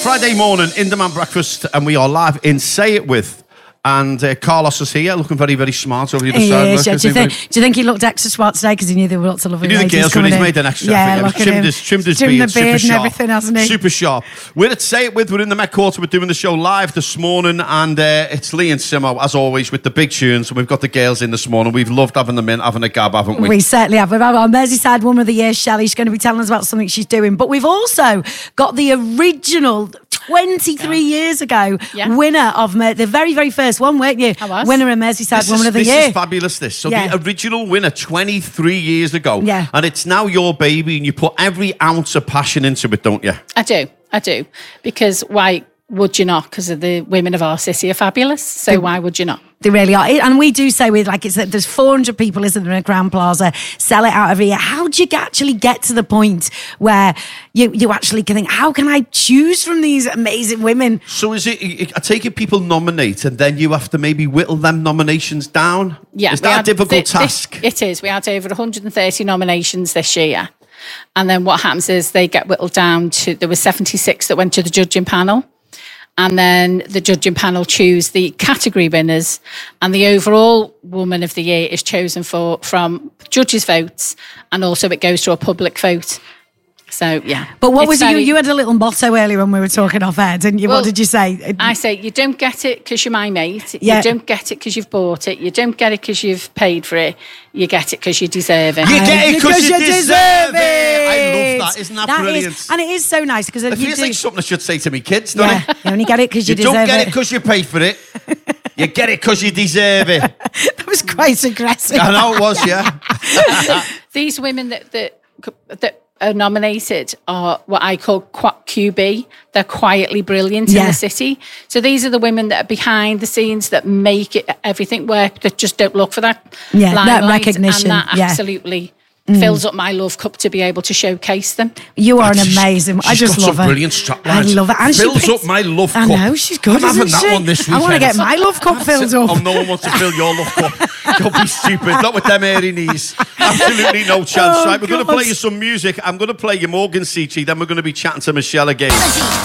Friday morning, in Demand Breakfast, and we are live in Say It With. And Carlos is here, looking very, very smart over the other side. Yeah. Do you think he looked extra smart today because he knew there were lots of lovely ladies coming in? He's made an extra effort. Trimmed his beard and everything, hasn't he? Super sharp. We're at Say It With. We're in the Met Quarter. We're doing the show live this morning, and it's Lee and Simo, as always, with the big tunes. And we've got the girls in this morning. We've loved having them in, having a gab, haven't we? We certainly have. We've had our Merseyside Woman of the Year, Shelley. She's going to be telling us about something she's doing. But we've also got the original 23 years ago winner of the very, very first one, weren't you? Winner of Merseyside Woman of the Year. This is fabulous, this. So the original winner 23 years ago. Yeah. And it's now your baby, and you put every ounce of passion into it, don't you? I do. Because why would you not? Because the women of our city are fabulous. So why would you not? They really are. And we do say there's 400 people, isn't there, at Grand Plaza, sell it out every year. How do you actually get to the point where you actually can think, how can I choose from these amazing women? So is it, I take it people nominate and then you have to maybe whittle them nominations down? Yeah. Is that a difficult task? It is. We had over 130 nominations this year. And then what happens is they get whittled down to, there were 76 that went to the judging panel. And then the judging panel choose the category winners, and the overall Woman of the Year is chosen from judges' votes, and also it goes to a public vote. So, yeah. But what was it? You had a little motto earlier when we were talking off air, didn't you? What did you say? I say, you don't get it because you're my mate. Yeah. You don't get it because you've bought it. You don't get it because you've paid for it. You get it because you deserve it. You get it because you deserve it. I love that. Isn't that brilliant? And it is so nice because it feels like something I should say to me kids, doesn't it? You only get it because you deserve it. You don't get it because you pay for it. You get it because you deserve it. That was quite aggressive. I know it was, yeah. These women that are nominated are what I call QB. They're quietly brilliant in the city. So these are the women that are behind the scenes that make everything work, that just don't look for that limelight, that recognition. And that absolutely fills up my love cup to be able to showcase them. You are an amazing. I just love her. Brilliant strap. I love it. And fills up my love cup. I know, she's good. I'm having that one this weekend. I want to get my love cup filled up. Oh, no one wants to fill your love cup. Don't be stupid. Not with them hairy knees. Absolutely no chance. Right, we're going to play you some music. I'm going to play you Morgan Cici. Then we're going to be chatting to Michelle again.